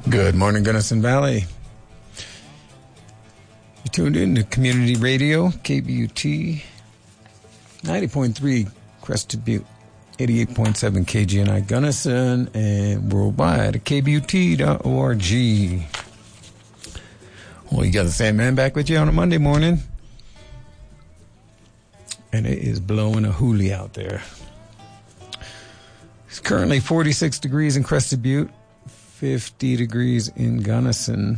Good morning, Gunnison Valley. You tuned in to Community Radio, KBUT, 90.3 Crested Butte, 88.7 KGNI Gunnison, and worldwide at KBUT.org. Well, you got the Sandman back with you on a Monday morning. And it is blowing a hoolie out there. It's currently 46 degrees in Crested Butte, 50 degrees in Gunnison.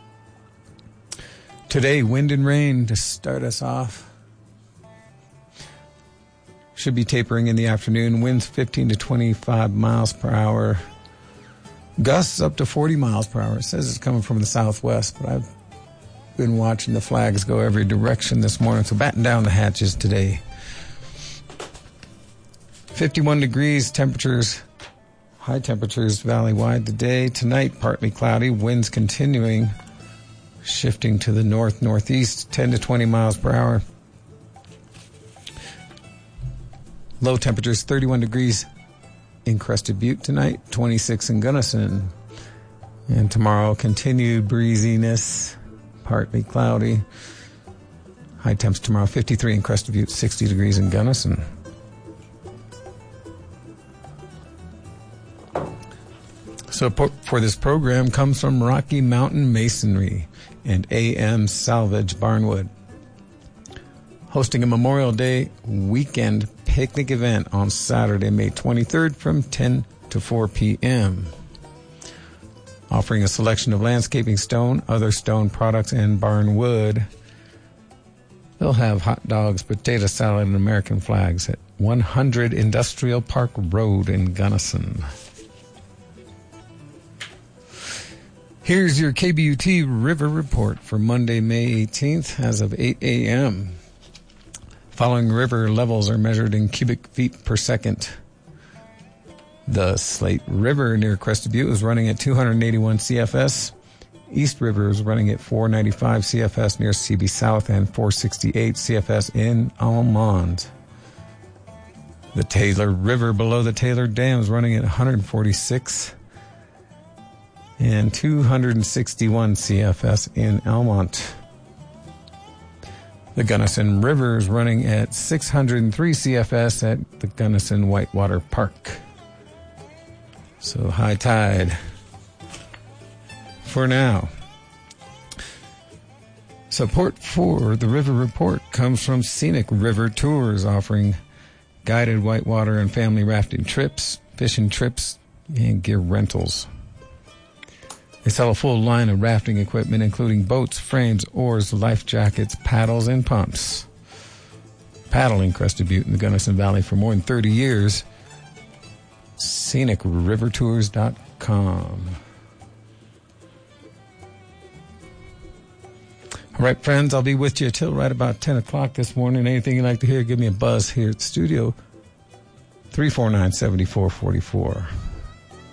Today, wind and rain to start us off. Should be tapering in the afternoon. Winds 15 to 25 miles per hour. Gusts up to 40 miles per hour. It says it's coming from the southwest, but I've been watching the flags go every direction this morning, so batten down the hatches today. 51 degrees, temperatures, high temperatures valley-wide today. Tonight, partly cloudy, winds continuing, shifting to the north-northeast, 10 to 20 miles per hour. Low temperatures, 31 degrees in Crested Butte tonight, 26 in Gunnison. And tomorrow, continued breeziness, partly cloudy. High temps tomorrow, 53 in Crested Butte, 60 degrees in Gunnison. Support for this program comes from Rocky Mountain Masonry and AM Salvage Barnwood, hosting a Memorial Day weekend picnic event on Saturday, May 23rd from 10 to 4 p.m. Offering a selection of landscaping stone, other stone products, and barn wood. They'll have hot dogs, potato salad, and American flags at 100 Industrial Park Road in Gunnison. Here's your KBUT River Report for Monday, May 18th as of 8 a.m. Following river levels are measured in cubic feet per second. The Slate River near Crested Butte is running at 281 CFS. East River is running at 495 CFS near CB South and 468 CFS in Almond. The Taylor River below the Taylor Dam is running at 146 and 261 CFS in Almont. The Gunnison River is running at 603 CFS at the Gunnison Whitewater Park. So high tide for now. Support for the River Report comes from Scenic River Tours, offering guided whitewater and family rafting trips, fishing trips, and gear rentals. They sell a full line of rafting equipment, including boats, frames, oars, life jackets, paddles, and pumps. Paddling Crested Butte in the Gunnison Valley for more than 30 years. ScenicRiverTours.com. All right, friends, I'll be with you till right about 10 o'clock this morning. Anything you'd like to hear, give me a buzz here at the studio. 349-7444.